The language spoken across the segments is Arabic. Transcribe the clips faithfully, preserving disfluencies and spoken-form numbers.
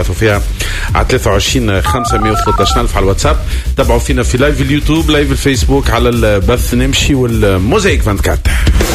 فيها على ثلاثة وعشرين خمسة مية وثلاثة عشر ألف على الواتساب. تابعوا فينا في لايف اليوتيوب، لايف الفيسبوك، على البث نمشي والموزايك أربعة وعشرين.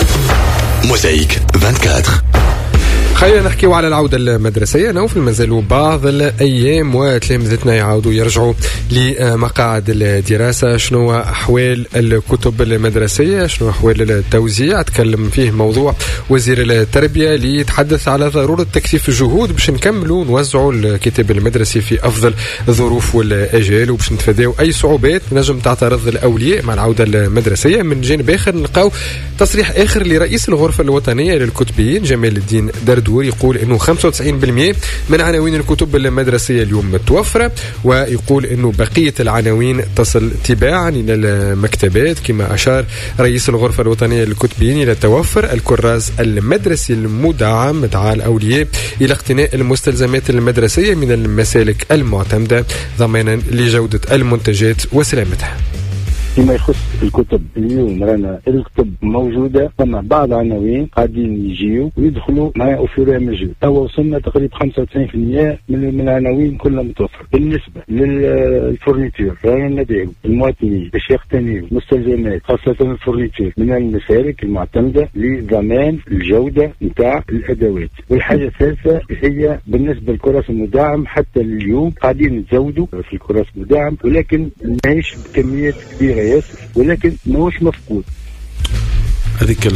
موزايك أربعة وعشرين. خلينا نحكيو على العودة المدرسية. نوفل مازالوا بعض الأيام وتلامذتنا يعودوا يرجعوا لمقاعد الدراسة. شنو أحوال الكتب المدرسية؟ شنو أحوال التوزيع؟ تكلم فيه موضوع وزير التربية اللي يتحدث على ضرورة تكثيف الجهود باش نكملوا نوزعوا الكتاب المدرسي في أفضل الظروف والأجال، وباش نتفاداو أي صعوبات نجم تعترض الأولياء مع العودة المدرسية. من جانب آخر نلقاو تصريح آخر لرئيس الغرفة الوطنية للكتبيين جمال الدين دردور، يقول انه خمسة وتسعين بالمئة من عناوين الكتب المدرسيه اليوم متوفره، ويقول انه بقيه العناوين تصل تباعا الى المكتبات. كما اشار رئيس الغرفه الوطنيه للكتبيين الى توفر الكراس المدرسي المدعم، دعا الاولياء الى اقتناء المستلزمات المدرسيه من المسالك المعتمده ضمانا لجوده المنتجات وسلامتها. فيما يخص الكتب اليوم رانا الكتب موجودة، ثم بعض عناوين قاعدين يجيو ويدخلوا مع أوفير مجهود. توا وصلنا تقريبا خمسة وتسعين بالمئة من العناوين كلها متوفرة. بالنسبة للفورنيتور رانا ندعو المواطنين باش يقتنيوا مستلزمات خاصة الفورنيتور من المسالك المعتمدة لضمان الجودة نتاع الأدوات. والحاجة الثالثة هي بالنسبة للكراس المدعم، حتى اليوم قاعدين نزودوا في الكراس المدعم، ولكن ماهيش بكميات كبيرة ياسر، ولكن ماهوش مفقود. هذيك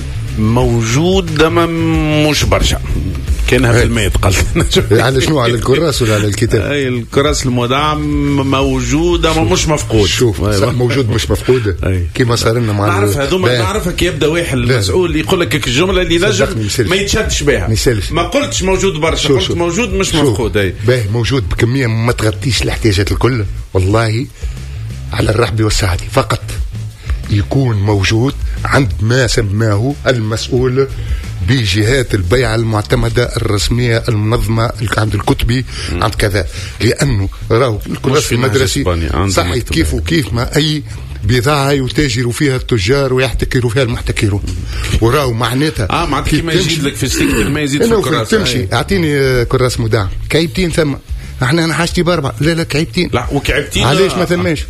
موجود ما مش برشا، كانها في المية قل. على شنو؟ على الكراس ولا على الكتاب؟ اي الكراس المدعم موجودة ما مش مفقود. شوف موجود مش مفقود كيما صار لنا مع نعرف هذوما. نعرفها كي يبدا واحد المسؤول يقول لك الجملة اللي نجم ما يتشدش بها. ما قلتش موجود برشا، قلت موجود مش مفقود. اي باهي موجود بكمية ما تغطيش الاحتياجات الكل. والله على الرحب والسعة فقط يكون موجود عند ما سماه المسؤول بجهات البيع المعتمدة الرسمية المنظمة عند الكتبي عند كذا، لأنه راهو الكراس المدرسي صحيح كيف وكيف ما أي بضاعة يتاجر فيها التجار ويحتكروا فيها المحتكرون، وراهو معناتها اه معناتها كيما يزيد لك في السكتر ما يزيد في الكراس. تمشي اعطيني كراس مدعم كعيبتين ثم احنا انا حاجتي باربعة، لا لا كعيبتين، لا وكعيبتين علاش ما ثماش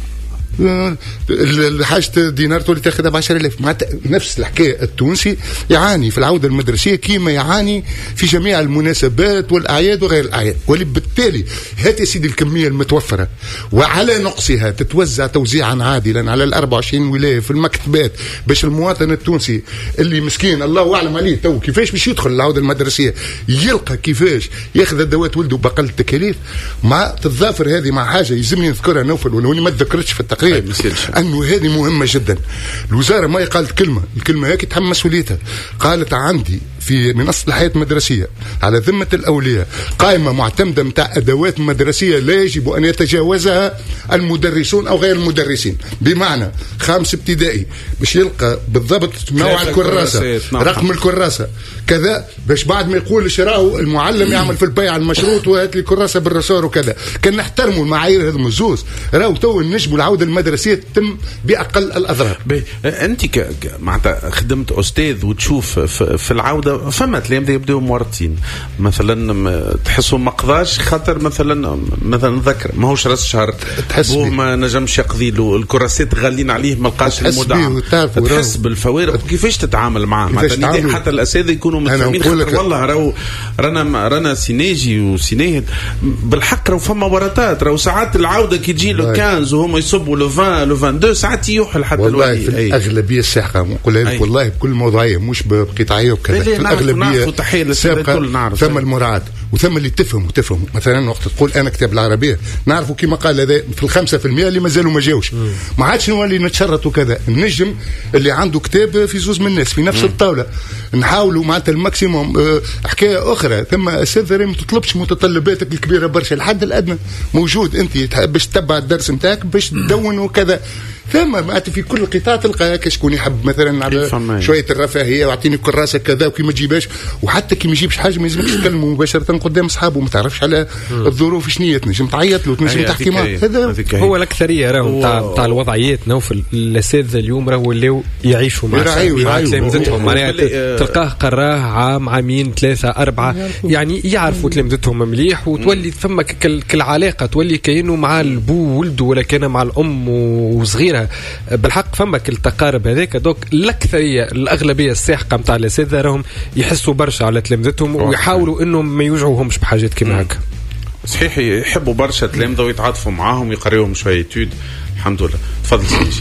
حاجة دينار تولي تاخذها بعشر آلاف. معناتها نفس الحكاية التونسي يعاني في العودة المدرسية كيما يعاني في جميع المناسبات والأعياد وغير الأعياد، وبالتالي هات يا سيدي الكمية المتوفرة وعلى نقصها تتوزع توزيعا عادلا على الأربع وعشرين ولاية في المكتبات، باش المواطن التونسي اللي مسكين الله أعلم عليه تو كيفاش باش يدخل العودة المدرسية يلقى كيفاش ياخذ الدوات ولده بأقل التكاليف. مع تتضافر هذه مع حاجة يلزمني نذكرها نوفل ولو ما تذكرتش في التقرير، أنه هذه مهمة جدا. الوزارة ما قالت كلمة، الكلمة هيك تحمل مسؤوليتها، قالت عندي في منصة الحياة المدرسية على ذمة الأولياء قائمة معتمدة متاع أدوات مدرسية لا يجب أن يتجاوزها المدرسون أو غير المدرسين، بمعنى خامس ابتدائي باش يلقى بالضبط نوع الكراسة، رقم الكراسة كذا، باش بعد ما يقول شراو المعلم يعمل في البيع المشروط وهات لي كراسة بالرسار وكذا. كان نحترموا المعايير هذو مزوز، راهو تو النجم العودة المدرسية تتم بأقل الأضرار. أنت ك... معناتها خدمت أستاذ وتشوف في, في العودة فما تلامذة يبدأوا مورطين مثلا تحسوا ما قضاش خاطر مثلا مثلا ذكر ماهوش راس شهر هو ما نجمش يقضي له الكراسات غالين عليه ما لقاش المدعم، تحس بالفوارق وكيفاش تتعامل معاه. معناتها حتى الأساتذة يكونوا متفاهمين والله راهو رانا رانا سيناجي وسيناهد بالحق راهو فما ورطات. راهو ساعات العودة كي تجي له خمسة وهم يصبوا لو عشرين لو اثنين وعشرين ساعات يوحل حتى والله الولي. في الأغلبية الساحقة نقول لك والله بكل موضوعية مش بقطعية وكذا. في الأغلبية السابقة ثم المراعاة وثم اللي تفهم وتفهم. مثلا وقت تقول أنا كتاب العربية نعرفوا كما قال هذا في الخمسة في المئة اللي ما زالوا ما جاوش، ما عادش نولي نتشرط وكذا. النجم اللي عنده كتاب في زوز من الناس في نفس الطاولة نحاولوا معناتها الماكسيموم. أه حكاية أخرى ثم أساتذة ما تطلبش متطلباتك الكبيرة برشا، الحد الأدنى موجود. أنت باش تتبع الدرس نتاعك باش تدون وكذا. ثم معناتها في كل قطاع تلقى شكون يحب مثلا على شويه الرفاهيه واعطيني كراسه كذا وكي ما تجيبهاش، وحتى كي ما يجيبش حاجه ما يلزمكش تكلمه مباشره قدام اصحابه، ما تعرفش على الظروف شنو تنجم تعيط له تنجم تحكي معاه. هذا هو الاكثريه راهو تاع تاع الوضعيات نوفل الاساتذه اليوم راهو ولاو يعيشوا مع تلامذتهم، معناها تلقاه قراه عام عامين ثلاثه اربعه يعني يعرفوا تلامذتهم مليح، وتولي ثم كالعلاقه تولي كانه مع البو ولده ولا كان مع الام وصغيرها بالحق، فما التقارب هذاك. دوك الاكثريه الاغلبيه الساحقه نتاع الاساتذه راهم يحسوا برشا على تلامذتهم ويحاولوا انهم ما يوجعوهمش بحاجات كيما هكا. صحيح يحبوا برشا تلامذة ويتعاطفوا معاهم ويقريوهم شوية تود. الحمد لله. تفضل سيدي.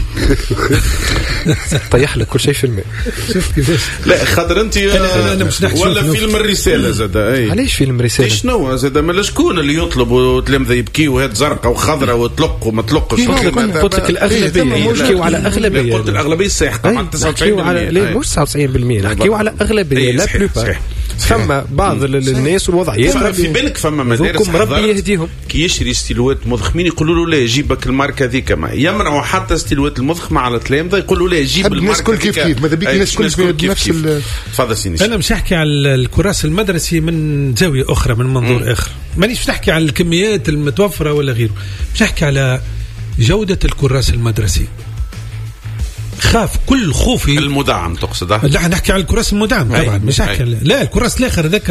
طيح لك كل شيء في الماء. شوف كيفاش. لا خاطر انت ولا فيلم الرسالة زاد. اي علاش فيلم الرسالة؟ شنو زاد ما شكون اللي يطلبوا تلامذة يبكيوا وهاد زرقاء وخضراء وتلق وما تلقش. قلت لك الاغلبيه نحكيو على اغلبيه. قلت الاغلبيه الساحقة مع تسعة وتسعين بالمئة. لا مش تسعة وتسعين بالمئة نحكيو على اغلبيه لا بلوبار. فما بعض الناس والوضعيات في بالك فما مدارس ربي يهديهم كي يشري ستيلوات مضخمين يقولوا له لا جيبك الماركه ذيك، ما يمنعوا حتى ستيلوات المضخمه على التلامذه يقولوا لا جيب الماركه. الناس كل كيف كيف ماذا بيك الناس كل بنفس. تفضل سيدي. انا مش نحكي على الكراس المدرسي من زاويه اخرى من منظور م. اخر، مانيش نحكي على الكميات المتوفره ولا غيره، مش نحكي على جوده الكراس المدرسي. خاف كل خوفي المدعم تقصد؟ لا نحكي على الكراس المدعم طبعا مش نحكي لا الكراس الاخر ذاك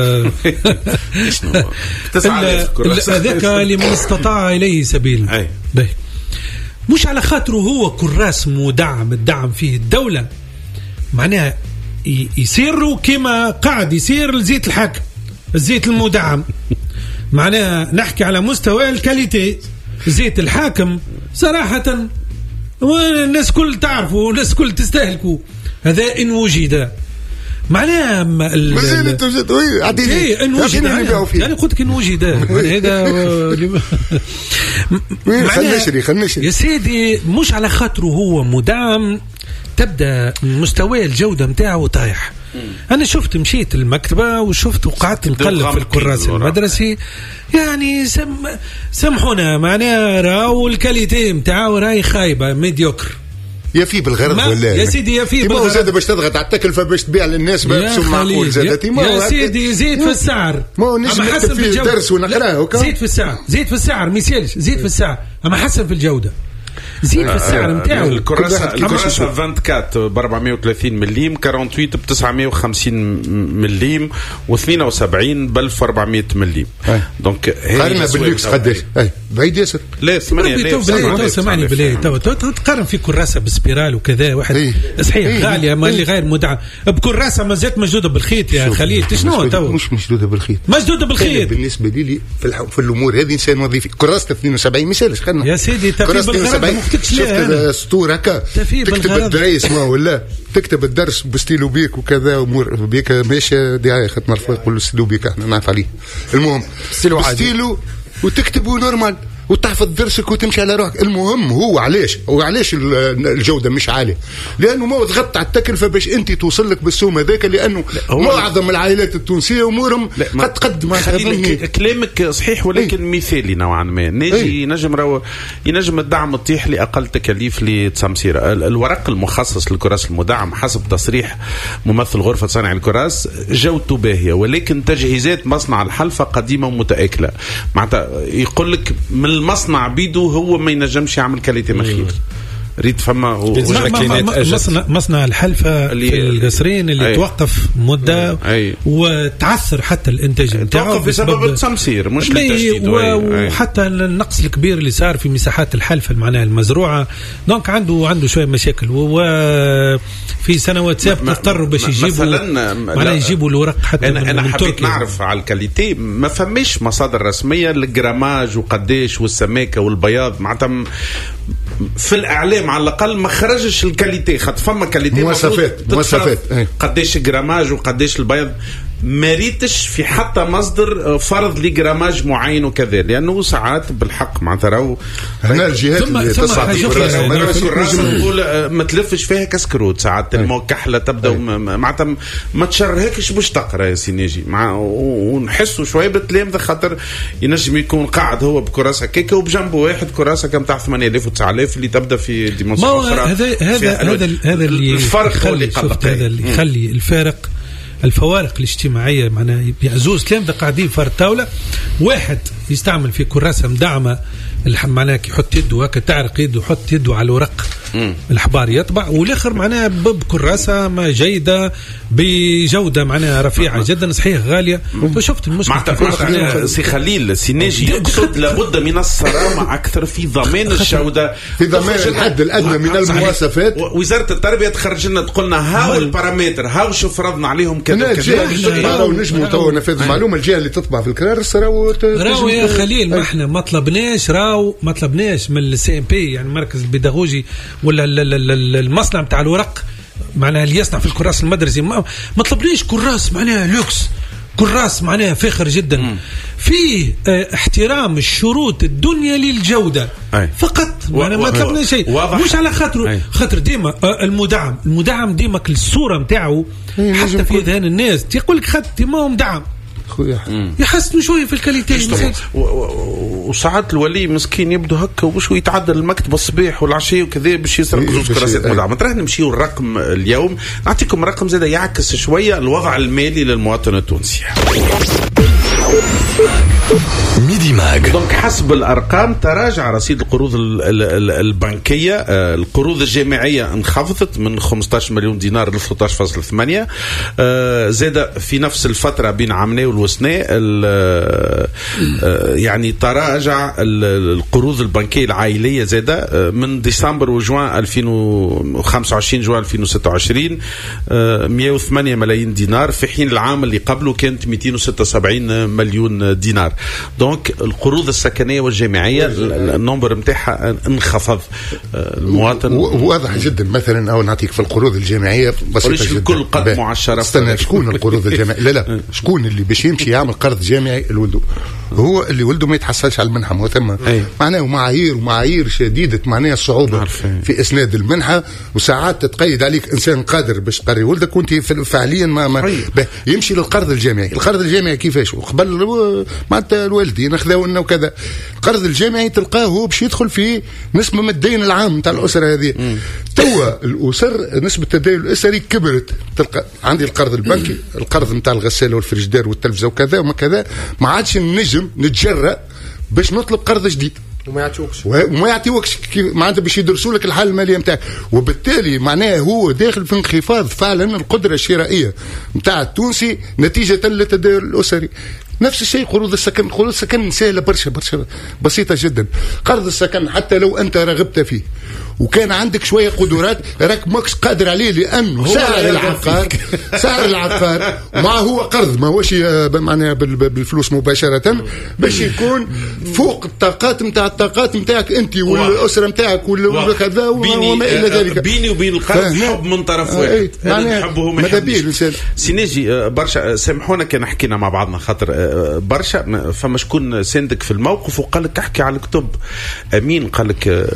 ذاك لمن استطاع اليه سبيل. مش على خاطره هو كراس مدعم الدعم فيه الدوله معناها يصير كما قاعد يصير الزيت الحاكم الزيت المدعم، معناها نحكي على مستوى الكاليتي. زيت الحاكم صراحه والناس كل تعرفوا والناس كل تستهلكوا، هذا إن وجد معناها مازال توجد ايه إن وجد يعني قلت لك إن وجد هذا خلنشري خلنشري يا سيدي. مش على خاطره هو مدعم تبدأ مستوى الجودة متاعه طايح. أنا شفت مشيت المكتبة وشفت وقعدت نقلب في الكراس المدرسي يعني سم سمحونا معناها راهو الكاليتي متاعه راهي خايبة ميديوكر. يا في بالغرض ولا يا سيدي يا في بالغرض زاد باش تضغط على التكلفة باش تبيع للناس بس معقول زادتي ما يا سيدي زيد في السعر ما حسن في الدرس ونقراه زيد في السعر زيد في السعر ميسالش زيد في السعر أما حسن في الجودة زيد في السعر نتاعو. الكراسة الكراسة أربعة وأربعين ب أربعمائة وثلاثين مليم، ثمانية وأربعين ب تسعمائة وخمسين مليم، واثنين وسبعين ب ألف وأربعمائة مليم. دونك قارنا باللوكس قداش؟ أي بعيد ياسر. لا ثمانية لا سمعني بالله تو تقارن في كراسة بسبيرال وكذا واحد صحيح غالية ما اللي غير مدعم بكراسة ما زالت مشدودة بالخيط يا خليل. شنو تو مش مشدودة بالخيط مشدودة بالخيط بالنسبة لي في في الأمور هذه إنسان وظيفي. كراسة اثنين وسبعين مثالش خلنا يا سيدي تفي شفت اسطوره هكا تكتب الدريس ما ولا تكتب الدرس بستيلو بيك وكذا امور بيك ماشي دعايه خدمه الفوق يقولوا ستيلو بيك احنا نعرف عليه. المهم ستيلو عادي ستيلو وتكتبه نورمال وتحفظ درسك وتمشي على روحك. المهم هو علاش وعلاش الجوده مش عاليه؟ لانه ما ضغطت على التكلفه باش انت توصل لك بالسوم هذاك، لانه معظم العائلات التونسيه امورهم قد تقدم. كلامك صحيح ولكن أي. مثالي نوعا ما نجي نجم رو ينجم الدعم تطيح لاقل تكاليف لتسمسيره. الورق المخصص للكراس المدعم حسب تصريح ممثل غرفه صانع الكراس جودته باهيه، ولكن تجهيزات مصنع الحلفه قديمه ومتآكله. معناتها يقول لك من المصنع بيدو هو ما ينجمش يعمل كاليتي مخير. ريت فما مصنع مصنع الحلفة في القصرين اللي أي. توقف مدة أي. وتعثر حتى الانتاج نتاعو بسبب التسمسير مش التجديد وحتى النقص الكبير اللي صار في مساحات الحلفة معناها المزروعة. دونك عنده عنده شوية مشاكل وفي سنوات سابقة اضطروا باش يجيبوا معناها يجيبوا الورق حتى أنا, من أنا من حبيت تركيا. نعرف على الكاليتي ما فماش مصادر رسمية للجراماج وقديش والسماكة والبياض معناتها في الإعلام على الأقل ما خرجش الكاليتي. خاطر فما كاليتي مواصفات مواصفات قديش جراماج وقديش البيض مريتش في حتى مصدر فرض لي جراماج معين وكذا، لانه ساعات بالحق معناتها راهو هنا الجهات اللي تصعد نقول ما تلفش فيها كسكروت ساعات الموكحله تبدا معناتها ما تشرهكش باش تقرا يا سينيجي مع ونحسوا شويه بالتلامذه خاطر ينجم يكون قاعد هو بكراسه كيكه وبجنبه واحد كراسه كم تاع ثمانية آلاف وتسعة آلاف اللي تبدا في ديمونسيون اخرى. هذا هذا هذا هذا اللي الفرق اللي هذا اللي يخلي الفارق الفوارق الاجتماعيه معناها يعزوز تلامذه قاعدين في الطاوله، واحد يستعمل في كراسه مدعمه معناها يحط يده هكا تعرق يده يحط يده على الورق الحبار يطبع، والاخر معناها بكراسه ما جيده بجوده معناها رفيعه جدا صحيح غاليه. فشفت المشكله سي خليل سيناجي يقصد لابد من الصرامه اكثر في ضمان الجوده، في ضمان الحد الادنى من المواصفات. وزاره التربيه تخرج لنا تقول لنا هاو البارامتر هاو شو فرضنا عليهم كذا كذا. الجهه ونجموا تو نفذ المعلومه الجهه اللي تطبع في الكرارس راهو راهو يا خليل ما احنا ما طلبناش راهو ما طلبناش من السي ام بي يعني المركز البيداغوجي ولا المصنع بتاع الورق معناها اللي يصنع في الكراس المدرسي ما, ما طلبناش كراس معناها لوكس كراس معناها فاخر جدا مم. فيه اه احترام الشروط الدنيا للجودة أي. فقط معناها ما طلبنا شيء مش على خاطر خاطر ديما اه المدعم المدعم ديما الصورة متاعه حتى في ذهن الناس يقول لك خدت ما هو مدعم يحسنوا شويه في الكاليتي. وساعات الولي مسكين يبدو هكا وش يتعدل المكتب الصباح والعشيه وكذا باش يسرق زوج كراسات مدعمه. ترى نمشيو الرقم اليوم نعطيكم رقم زاد يعكس شويه الوضع المالي للمواطن التونسي. ميدي ماغ. دونك حسب الارقام تراجع رصيد القروض البنكيه، القروض الجامعيه انخفضت من خمسة عشر مليون دينار ل ثلاثة عشر فاصلة ثمانية، زاد في نفس الفتره بين عامين والوسنه يعني تراجع القروض البنكيه العائليه زاد من ديسمبر وجوان ألفين وخمسة وعشرين جوان ألفين وستة وعشرين مئة وثمانية ملايين دينار، في حين العام اللي قبله كانت مئتين وستة وسبعين مليون دينار. دونك القروض السكنيه والجامعيه النمبر نتاعها انخفض. المواطن واضح جدا مثلا او نعطيك في القروض الجامعيه بسيطه جدا الكل قد معشره. استنى شكون القروض الجامعيه؟ لا لا شكون اللي باش يمشي يعمل قرض جامعي لولده؟ هو اللي ولده ما يتحصلش على المنحه مهتمه معناه معايير ومعايير شديده معناها الصعوبه في اسناد المنحه، وساعات تتقيد عليك انسان قادر باش تقري ولدك وانت فعليا ما, ما يمشي للقرض الجامعي. القرض الجامعي كيفاش؟ وقبل معناتها الوالدين اخذوا لنا وكذا. القرض الجامعي تلقاه هو باش يدخل في نسبه من الدين العام نتاع الاسره هذه. توا الاسر نسبه التدين الاسري كبرت. تلقى عندي القرض البنكي، القرض نتاع الغساله والفريجدير والتلفزه وكذا وما كذا، ما عادش نجم نتجرأ باش نطلب قرض جديد وما يعطيوكش وما يعطيوكش معناتها باش يدرسوا لك الحاله الماليه نتاعك، وبالتالي معناه هو داخل في انخفاض فعلا القدره الشرائيه نتاع التونسي نتيجه للتداول الاسري. نفس الشيء قروض السكن. قروض السكن سهله برشا برشا بسيطه جدا. قرض السكن حتى لو انت رغبت فيه وكان عندك شويه قدرات راك ماكش قادر عليه، لانه سعر العقار سعر العقار ما هو قرض ما هوش معناها بالفلوس مباشره، باش يكون فوق الطاقات نتاع الطاقات نتاعك انت والاسره نتاعك وكذا وما الى ذلك. بيني وبين القرض حب من طرف واحد نحبه ما يحبش. سيناجي برشا سامحونا كان حكينا مع بعضنا خاطر برشا فما شكون سندك في الموقف وقال لك احكي على الكتب. امين قال لك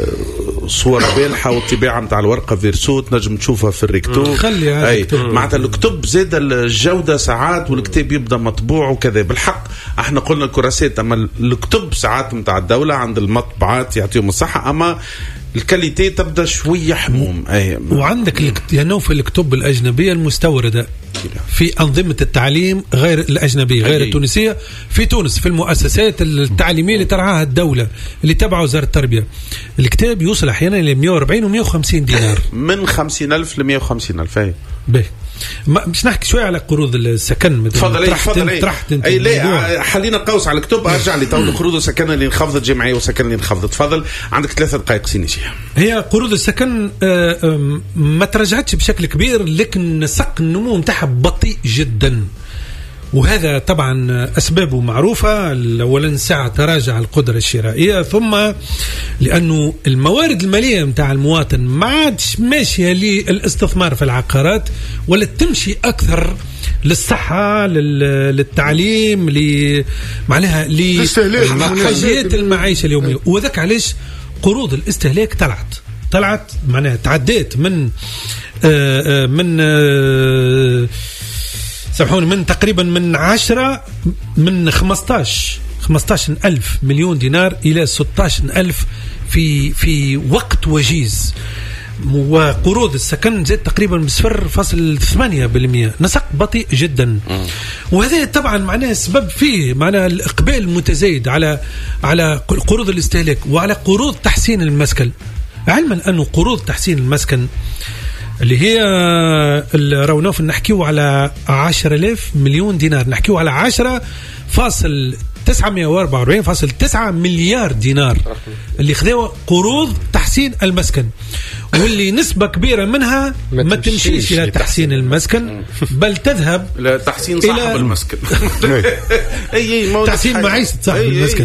صور بالحه والطباعه نتاع الورقه فيرسو تنجم تشوفها في الريكتو. خلي معناتها الكتب زاد الجوده ساعات والكتاب يبدا مطبوع وكذا. بالحق احنا قلنا الكراسات، اما الكتب ساعات نتاع الدوله عند المطبعات يعطيهم الصحه، اما الكاليتي تبدا شويه حموم. اي وعندك يعني في الكتب الاجنبيه المستورده في انظمه التعليم غير الاجنبيه غير التونسيه في تونس في المؤسسات التعليميه اللي ترعاها الدوله اللي تبع وزاره التربيه، الكتاب يوصل احيانا ل مئة وأربعين ومئة وخمسين دينار من خمسين ألف ل مئة وخمسين ألف. اي باهي مش نحكي شويه على قروض السكن. تفضل تفضل اي لا حلينا قوس على الكتب. ارجع لي تو قروض السكن اللي انخفضت جمعيه والسكن اللي انخفضت. تفضل عندك ثلاثة دقائق سينيجي. هي قروض السكن ما تراجعتش بشكل كبير، لكن سق النمو نتاعها بطيء جدا، وهذا طبعا أسبابه معروفة. أولا ساعة تراجع القدرة الشرائية، ثم لأنه الموارد المالية متاع المواطن ما عادش ماشية للاستثمار في العقارات، ولا تمشي أكثر للصحة للتعليم ل معناها لحاجات المعيشة اليومية. وذاك علاش قروض الاستهلاك طلعت طلعت معناها تعديت من آآ آآ من آآ سامحوني من تقريبا من عشرة من خمستاش خمستاش ألف مليون دينار إلى ستاش ألف في في وقت وجيز. وقروض السكن زاد تقريبا بصفر فاصل ثمانية بالمئة، نسق بطيء جدا. وهذا طبعا معناه سبب فيه معناه الإقبال المتزايد على على قروض الاستهلاك وعلى قروض تحسين المسكن، علما أنه قروض تحسين المسكن اللي هي راونوف نحكيو على عشرة آلاف مليون دينار، نحكيو على عشرة فاصل تسعمائة وأربعة وأربعين فاصل تسعة مليار دينار اللي خذوا قروض تحسين المسكن، واللي نسبة كبيرة منها ما, ما تمشيش إلى تحسين المسكن بل تذهب إلى تحسين صاحب المسكن. أي تحسين معيشة صاحب المسكن.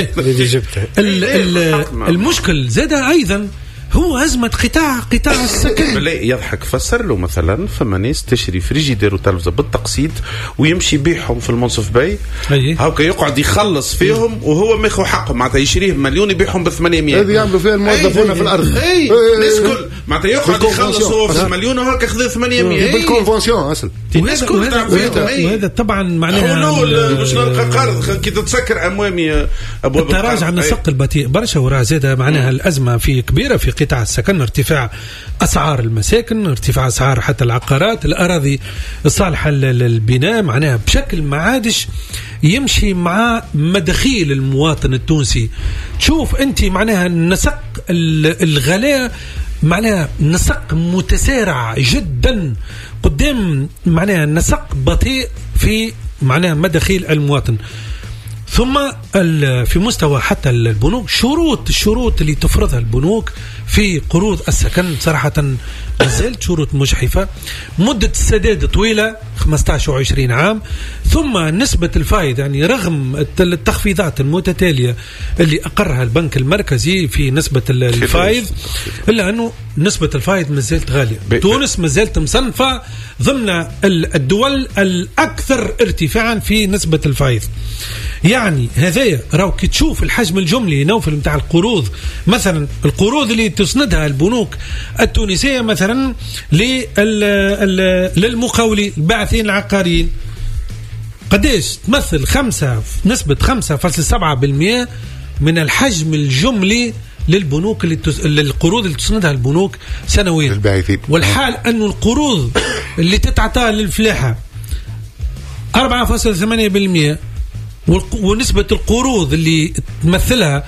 المشكل زاد أيضا هو أزمة قطاع قطاع السكن. لا يضحك فسر له مثلا فما ناس تشري فريجيدير وتلفزة بالتقسيط ويمشي يبيعهم في المنصف باي هاكا يقعد يخلص فيهم وهو ما ياخذ حقهم معناتها يشريه بمليون يبيعهم ب ثمانمائة. هذه يعملوا فيها الموظفون في الأرض. أي الناس كل معناتها يقعد يخلص هو في مليون وهاك ياخذ ثمانمائة بالكونفونسيون أصل. الناس كل وهذا طبعا معناها مش نلقى قرض كي تتسكر أموامي أبواب التراجع النسق البطيء برشا وراه زاد معناها الأزمة في كبيرة في قطاع السكن، ارتفاع أسعار المساكن، ارتفاع أسعار حتى العقارات، الأراضي الصالحة للبناء، معناها بشكل ما عادش يمشي مع مداخيل المواطن التونسي. تشوف أنت معناها نسق الغلاء معناها نسق متسارع جدا قدام معناها نسق بطيء في معناها مداخيل المواطن. ثم في مستوى حتى البنوك شروط الشروط اللي تفرضها البنوك في قروض السكن صراحة مازالت شروط مجحفة، مدة السداد طويلة خمسة عشر وعشرين عام، ثم نسبة الفائدة يعني رغم التخفيضات المتتالية اللي أقرها البنك المركزي في نسبة الفائد إلا أنه نسبة الفائد مازالت غالية. تونس مازالت مصنفة ضمن الدول الأكثر ارتفاعا في نسبة الفائد. يعني هذايا راو كي تشوف الحجم الجملي نوفل متاع القروض، مثلا القروض اللي تسندها البنوك التونسية مثلا للمقاولين الباعثين العقاريين قديش تمثل خمسة نسبة خمسة فاصلة سبعة بالمئة من الحجم الجملي للبنوك اللي تس... للقروض اللي تسندها البنوك سنويا. والحال أنه القروض اللي تتعطى للفلاحة أربعة فاصلة ثمانية بالمئة ونسبة القروض اللي تمثلها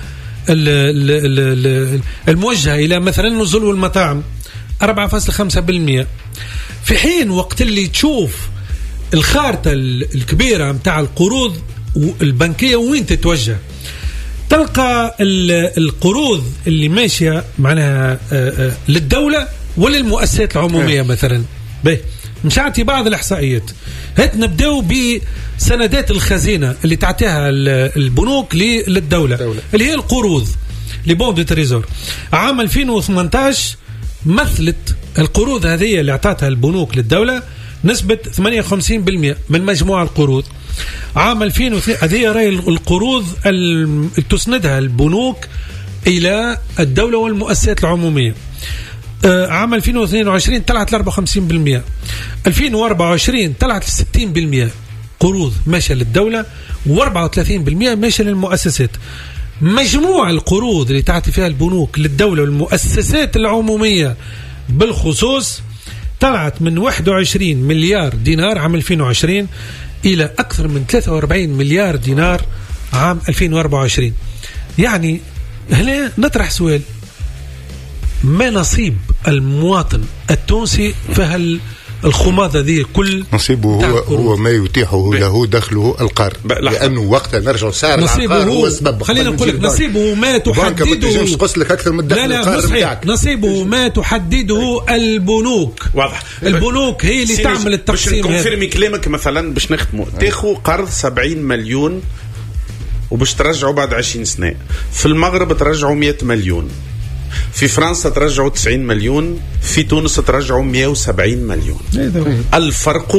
الموجهة إلى مثلا النزول والمطاعم أربعة فاصلة خمسة بالمئة، في حين وقت اللي تشوف الخارطة الكبيرة متاع القروض البنكية وين تتوجه تلقى القروض اللي ماشية معناها للدولة وللمؤسسات العمومية مثلا. به مشاعتي بعض الإحصائيات هات نبدأ بسندات الخزينة اللي تعطيها البنوك للدولة دولة. اللي هي القروض لبوند تريزور عام ألفين وثمانية عشر مثلت القروض هذه اللي اعطتها البنوك للدولة نسبة ثمانية وخمسين بالمئة من مجموع القروض. عام ألفين واثنين هذه راي القروض اللي تسندها البنوك إلى الدولة والمؤسسات العمومية. عام ألفين واثنين وعشرين طلعت ل أربعة وخمسين بالمئة، ألفين وأربعة وعشرين طلعت ل ستين بالمئة قروض ماشية للدولة وأربعة وثلاثين بالمئة ماشية للمؤسسات. مجموع القروض اللي تعطي فيها البنوك للدولة والمؤسسات العمومية بالخصوص طلعت من واحد وعشرين مليار دينار عام ألفين وعشرين إلى أكثر من ثلاثة وأربعين مليار دينار عام ألفين وأربعة وعشرين. يعني هنا نطرح سؤال، ما نصيب المواطن التونسي في الخماضة ذي كل نصيبه هو هو ما يتيحه له دخله القرض، لأنه وقتها نرجع سعر العقار هو السبب. خلينا نقول لك نصيبه ما تحدده لك أكثر من لا لا نصيبه ما تحدده البنوك. واضح. البنوك هي اللي تعمل التقسيم. باش نكونفيرمي كلامك مثلا باش نختموا تاخذ قرض سبعين مليون وباش ترجعوا بعد عشرين سنة، في المغرب ترجعوا مئة مليون، في فرنسا ترجعوا تسعين مليون، في تونس ترجعوا مئة وسبعين مليون. الفرق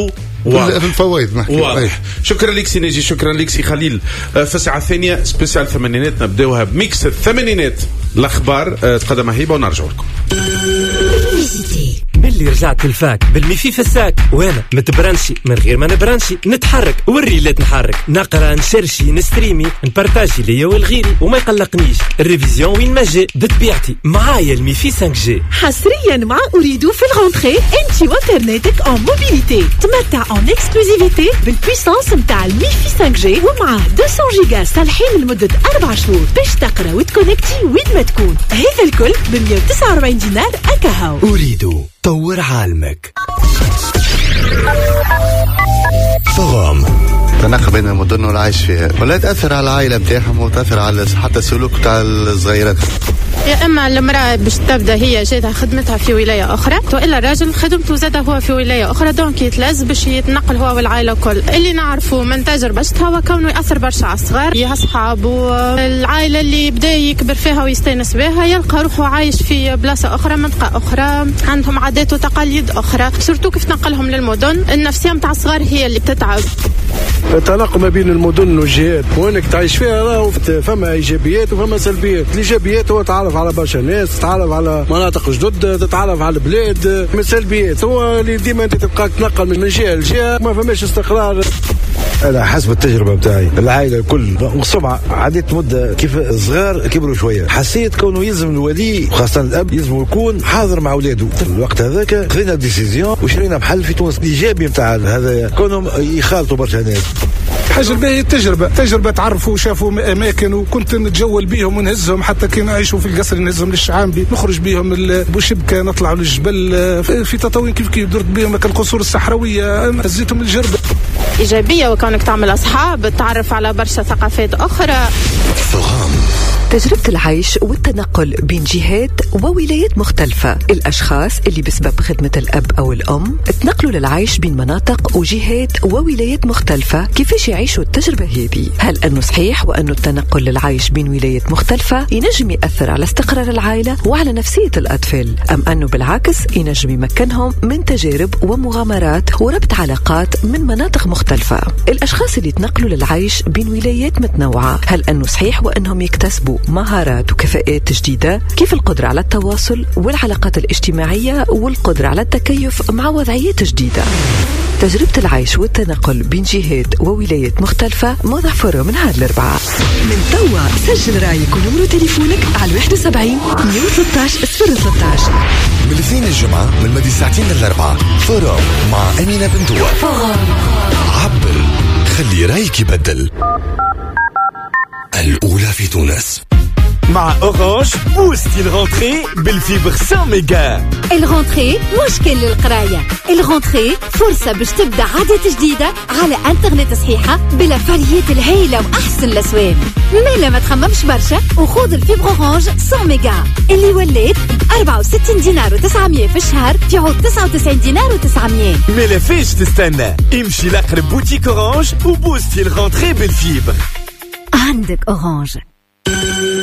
في الفوائد نحكي. واضح. شكرا لك سي ناجي، شكرا لك سي خليل. في الساعه الثانيه سبيسيال الثمانينات نبداوها بميكس الثمانينات، الاخبار تقدم هيبه ونرجع لكم. باللي رجعت للفاك بالميفي في الساك، وانا متبرنشي من غير ما نبرنشي، نتحرك والريلات نحرك، نقرا نشرشي نستريمي نبارتاجي ليا والغيري، وما يقلقنيش الريفيزيون وين ما جي بطبيعتي معايا الميفي خمسة جي. حصريا مع أريد في الغونتري انت وانترنتك اون موبيليتي، تمتع اون اكسكلوزيفيتي بالبويسانس نتاع الميفي خمسة جي ومعاه مئتين جيجا صالحين لمدة أربع شهور باش تقرا وتكونكتي وين ما تكون. هذا الكل ب مئة وتسعة وأربعين دينار أكاهو. أريد طور عالمك. فغام تناقض بين المدن والعيش فيها، ولا تأثر على العائلة بتاعهم وتأثر على حتى السلوك بتاع الصغيرات. يا اما المراه باش تبدا هي جاتها خدمتها في ولايه اخرى، والا الراجل خدمته زاده هو في ولايه اخرى، دونك يتلاز باش يتنقل هو والعائله الكل. اللي نعرفه من تجربه هو كونه ياثر برشا على الصغار، يا اصحابه العائله اللي بدا يكبر فيها ويستانس بها يلقى روحه عايش في بلاصه اخرى، منطقه اخرى، عندهم عادات وتقاليد اخرى، سورتو كيف تنقلهم للمدن. النفسيه نتاع الصغار هي اللي بتتعب. التناقض ما بين المدن والجهات وانك تعيش فيها راهو فما ايجابيات وفما سلبيات. الايجابيات هو تعرف على برشا ناس، تتعرف على مناطق جدد، تتعرف على البلاد. من السلبيات هو اللي ديما انت تبقى تنقل من جهه لجهه، ما فماش استقرار. أنا حسب التجربة بتاعي العائلة الكل والسمعة عدت مدة كيف الصغار كبروا شوية، حسيت كونه يلزم الولي وخاصة الأب يلزم يكون حاضر مع أولاده. في الوقت هذاك خذينا ديسيزيون وشرينا محل في تونس. الإيجابي بتاع هذا كونهم يخالطوا برشا ناس. حاجة الباهية التجربة، تجربة تعرفوا وشافوا أماكن، وكنت نتجول بيهم ونهزهم حتى كي نعيشوا في القصر، نهزهم للشعامبي، نخرج بيهم بوشبكة، نطلعوا للجبل في تطاوين كيف كيف درت بيهم القصور الصحراوية، هزيتهم الجربة. إيجابية وكونك تعمل أصحاب، تعرف على برشا ثقافات أخرى. تجربة العيش والتنقل بين جهات وولايات مختلفة. الأشخاص اللي بسبب خدمة الأب أو الأم تنقلوا للعيش بين مناطق وجهات وولايات مختلفة، كيفاش يعيشوا التجربة هذه؟ هل أنه صحيح وأنه التنقل للعيش بين ولايات مختلفة ينجم يأثر على استقرار العائلة وعلى نفسية الأطفال، أم أنه بالعكس ينجم يمكنهم من تجارب ومغامرات وربط علاقات من مناطق مختلفة؟ الأشخاص اللي تنقلوا للعيش بين ولايات متنوعة، هل أنه صحيح وأنهم يكتسبوا مهارات وكفاءات جديدة؟ كيف القدرة على التواصل والعلاقات الاجتماعية والقدرة على التكيف مع وضعيات جديدة؟ تجربة العيش والتنقل بين جهات وولايات مختلفة موضع فرع من هذا الأربعاء. من توا سجل رايك ونمرو تليفونك على واحد وسبعين مئة وثلاثة عشر صفر ثلاثة عشر. من الاثنين الجمعة من مدي ساعتين للأربعاء فرع مع أمينة بنتوا. عبر، خلي رايك يبدل. الأولى في تونس مع أورانج بوستي الغونتري بالفيبر مية ميجا. الغونتري مش كل للقراية، الغونتري فرصة باش تبدأ عادات جديدة على انترنت صحيحة بلا فاليات الهيلة وأحسن الأسواق. مالا ما تخممش برشا وخذ الفيبر أورانج مية ميجا اللي ولات أربعة وستين دينار وتسعمية في الشهر في عود تسعة وتسعين دينار وتسعمية. مالا فيش تستنى، امشي لأقرب بوتيك أورانج وبوستي الغونتري بالفيبر. عندك أورانج.